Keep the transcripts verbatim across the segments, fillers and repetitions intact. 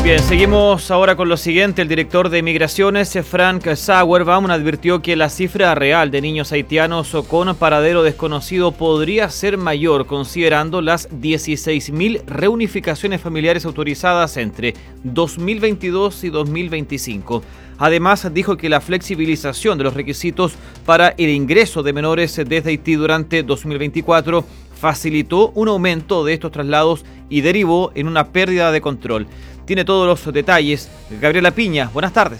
Bien, seguimos ahora con lo siguiente. El director de Migraciones, Frank Sauerbaum, advirtió que la cifra real de niños haitianos con paradero desconocido podría ser mayor, considerando las dieciséis mil reunificaciones familiares autorizadas entre dos mil veintidós y dos mil veinticinco. Además, dijo que la flexibilización de los requisitos para el ingreso de menores desde Haití durante dos mil veinticuatro facilitó un aumento de estos traslados y derivó en una pérdida de control. Tiene todos los detalles Gabriela Piña. Buenas tardes.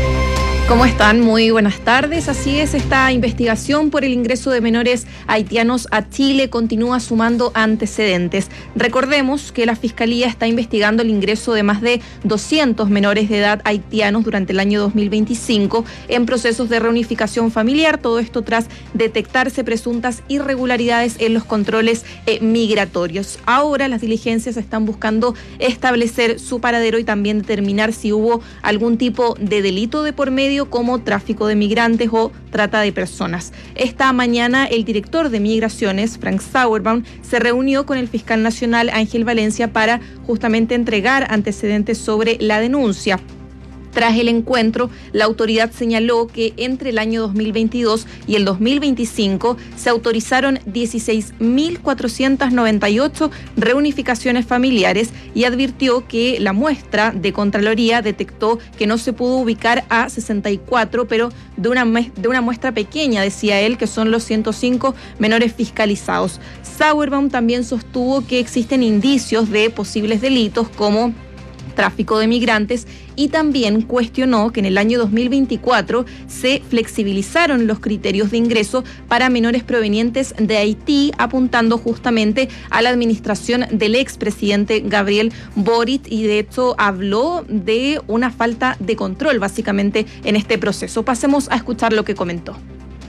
¿Cómo están? Muy buenas tardes. Así es, esta investigación por el ingreso de menores haitianos a Chile continúa sumando antecedentes. Recordemos que la Fiscalía está investigando el ingreso de más de doscientos menores de edad haitianos durante el año dos mil veinticinco en procesos de reunificación familiar, todo esto tras detectarse presuntas irregularidades en los controles eh, migratorios. Ahora las diligencias están buscando establecer su paradero y también determinar si hubo algún tipo de delito de por medio, como tráfico de migrantes o trata de personas. Esta mañana el director de Migraciones, Frank Sauerbaum, se reunió con el fiscal nacional Ángel Valencia para justamente entregar antecedentes sobre la denuncia. Tras el encuentro, la autoridad señaló que entre el año dos mil veintidós y el dos mil veinticinco se autorizaron dieciséis mil cuatrocientas noventa y ocho reunificaciones familiares y advirtió que la muestra de Contraloría detectó que no se pudo ubicar a sesenta y cuatro, pero de una, de una muestra pequeña, decía él, que son los ciento cinco menores fiscalizados. Sauerbaum también sostuvo que existen indicios de posibles delitos como tráfico de migrantes y también cuestionó que en el año dos mil veinticuatro se flexibilizaron los criterios de ingreso para menores provenientes de Haití, apuntando justamente a la administración del expresidente Gabriel Boric, y de hecho habló de una falta de control básicamente en este proceso. Pasemos a escuchar lo que comentó.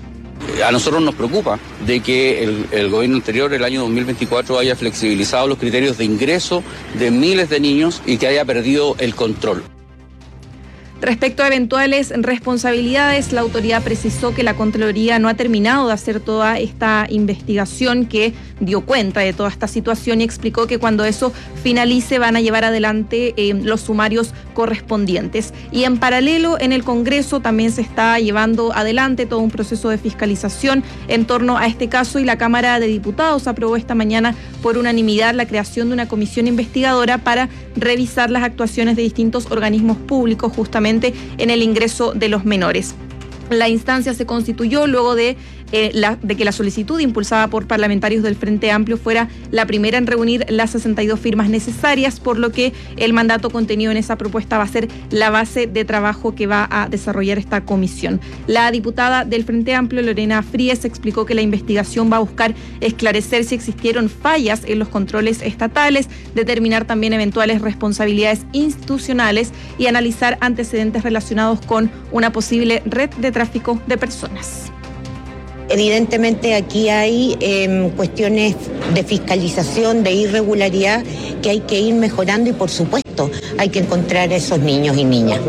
A nosotros nos preocupa de que el, el gobierno anterior, el año dos mil veinticuatro, haya flexibilizado los criterios de ingreso de miles de niños y que haya perdido el control. Respecto a eventuales responsabilidades, la autoridad precisó que la Contraloría no ha terminado de hacer toda esta investigación que dio cuenta de toda esta situación y explicó que cuando eso finalice van a llevar adelante eh, los sumarios correspondientes. Y en paralelo, en el Congreso también se está llevando adelante todo un proceso de fiscalización en torno a este caso, y la Cámara de Diputados aprobó esta mañana por unanimidad la creación de una comisión investigadora para revisar las actuaciones de distintos organismos públicos justamente en el ingreso de los menores. La instancia se constituyó luego de, eh, la, de que la solicitud impulsada por parlamentarios del Frente Amplio fuera la primera en reunir las sesenta y dos firmas necesarias, por lo que el mandato contenido en esa propuesta va a ser la base de trabajo que va a desarrollar esta comisión. La diputada del Frente Amplio, Lorena Fríes, explicó que la investigación va a buscar esclarecer si existieron fallas en los controles estatales, determinar también eventuales responsabilidades institucionales y analizar antecedentes relacionados con una posible red de tráfico de personas. Evidentemente aquí hay eh, cuestiones de fiscalización, de irregularidad que hay que ir mejorando y por supuesto hay que encontrar a esos niños y niñas.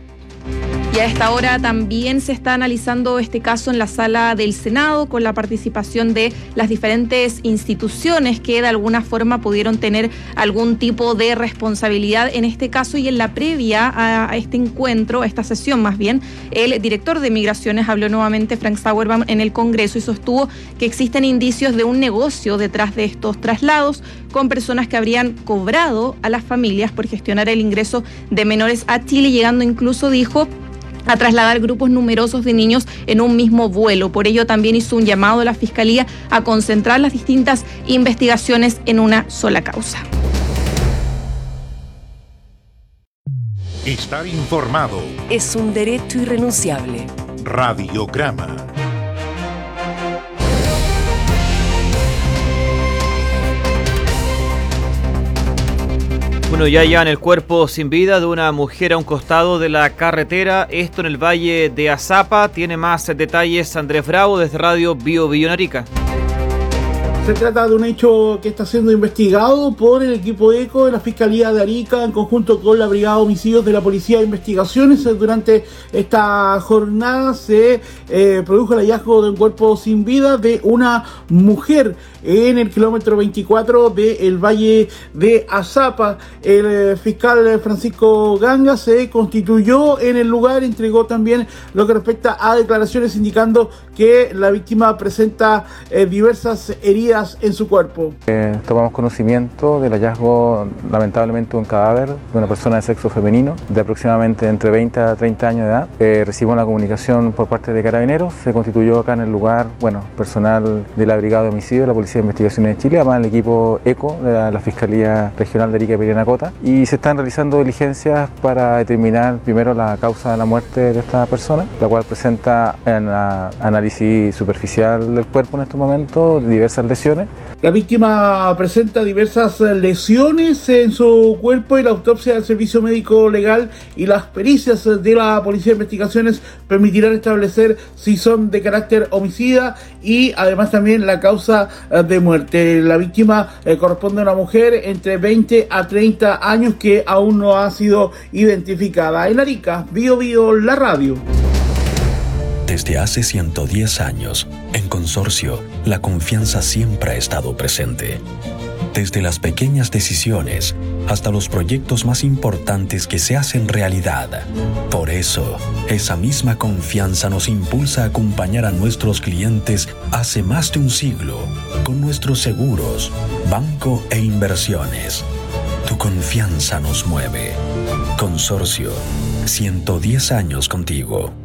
Y a esta hora también se está analizando este caso en la sala del Senado con la participación de las diferentes instituciones que de alguna forma pudieron tener algún tipo de responsabilidad en este caso. Y en la previa a este encuentro, a esta sesión más bien, el director de Migraciones habló nuevamente, Frank Sauerbaum, en el Congreso y sostuvo que existen indicios de un negocio detrás de estos traslados con personas que habrían cobrado a las familias por gestionar el ingreso de menores a Chile, llegando incluso, dijo, a trasladar grupos numerosos de niños en un mismo vuelo. Por ello también hizo un llamado a la Fiscalía a concentrar las distintas investigaciones en una sola causa. Estar informado es un derecho irrenunciable. Radiograma. Bueno, ya hallan el cuerpo sin vida de una mujer a un costado de la carretera, esto en el valle de Azapa. Tiene más detalles Andrés Bravo desde Radio Bio Bio Arica. Se trata de un hecho que está siendo investigado por el equipo ECO de la Fiscalía de Arica en conjunto con la Brigada de Homicidios de la Policía de Investigaciones. Durante esta jornada se eh, produjo el hallazgo de un cuerpo sin vida de una mujer en el kilómetro veinticuatro del Valle de Azapa. El eh, fiscal Francisco Ganga se constituyó en el lugar, entregó también lo que respecta a declaraciones indicando que la víctima presenta eh, diversas heridas en su cuerpo. Eh, tomamos conocimiento del hallazgo, lamentablemente, de un cadáver de una persona de sexo femenino de aproximadamente entre veinte a treinta años de edad. Eh, recibimos la comunicación por parte de Carabineros, se constituyó acá en el lugar, bueno, personal de la Brigada de Homicidios de la Policía de Investigaciones de Chile, además el equipo ECO de la, la Fiscalía Regional de Arica y Parinacota, y se están realizando diligencias para determinar primero la causa de la muerte de esta persona, la cual presenta en análisis superficial del cuerpo en estos momentos diversas lesiones. La víctima presenta diversas lesiones en su cuerpo y la autopsia del Servicio Médico Legal y las pericias de la Policía de Investigaciones permitirán establecer si son de carácter homicida y además también la causa de muerte. La víctima eh, corresponde a una mujer entre veinte a treinta años que aún no ha sido identificada. En Arica, Bio Bio, la radio. Desde hace ciento diez años, en Consorcio, la confianza siempre ha estado presente. Desde las pequeñas decisiones hasta los proyectos más importantes que se hacen realidad. Por eso, esa misma confianza nos impulsa a acompañar a nuestros clientes hace más de un siglo con nuestros seguros, banco e inversiones. Tu confianza nos mueve. Consorcio, ciento diez años contigo.